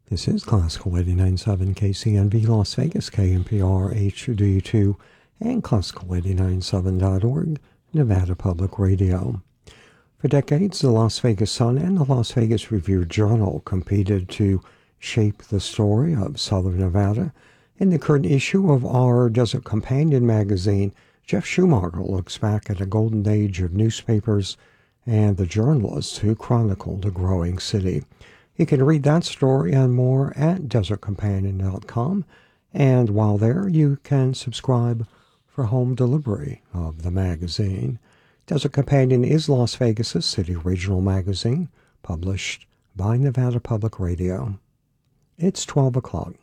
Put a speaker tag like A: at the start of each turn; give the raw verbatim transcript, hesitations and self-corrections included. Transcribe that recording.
A: This is Classical eighty-nine point seven K C N V Las Vegas, K N P R H D two, and Classical eighty-nine point seven dot org, Nevada Public Radio. For decades, the Las Vegas Sun and the Las Vegas Review-Journal competed to shape the story of Southern Nevada. In the current issue of our Desert Companion magazine, Jeff Schumacher looks back at a golden age of newspapers and the journalists who chronicled a growing city. You can read that story and more at desert companion dot com, and while there, you can subscribe for home delivery of the magazine. Desert Companion is Las Vegas's city regional magazine, published by Nevada Public Radio. It's twelve o'clock.